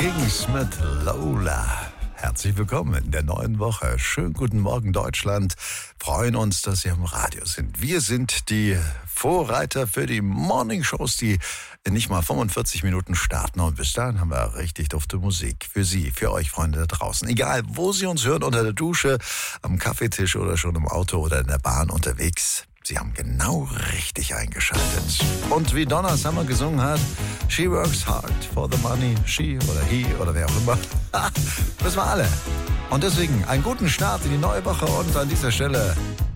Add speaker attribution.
Speaker 1: Kings mit Lola. Herzlich willkommen in der neuen Woche. Schönen guten Morgen, Deutschland. Freuen uns, dass Sie am Radio sind. Wir sind die Vorreiter für die Morningshows, die in nicht mal 45 Minuten starten. Und bis dahin haben wir richtig dufte Musik für Sie, für euch Freunde da draußen. Egal, wo Sie uns hören, unter der Dusche, am Kaffeetisch oder schon im Auto oder in der Bahn unterwegs. Sie haben genau richtig eingeschaltet. Und wie Donna Summer gesungen hat, she works hard for the money, she oder he oder wer auch immer. Das wir alle. Und deswegen einen guten Start in die neue Woche und an dieser Stelle